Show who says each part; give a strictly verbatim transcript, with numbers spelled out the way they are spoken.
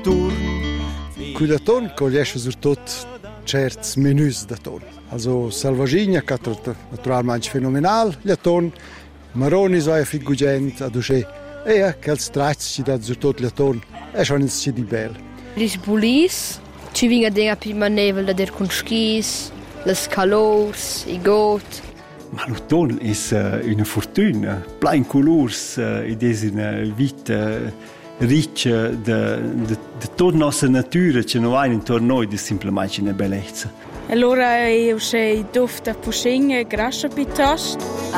Speaker 1: Natur.
Speaker 2: Con il ton cogliesce soprattutto certi menus da ton. Also Salvagigna, che è naturalmente fenomenale, il ton, Maroni sono figugenti, adusce, e anche il strazzi da soprattutto il ton, è schon in di bello.
Speaker 3: Lis bulis, ci vinga denga prima nevel da der con skis, le calors, i goat.
Speaker 1: Ma l'autunno è una fortuna, plein colors, ed è una vita riccia di tutta la nostra natura che non ha intorno a noi, è semplicemente una bellezza.
Speaker 4: Allora io sei dufta pushing grascia piuttosto.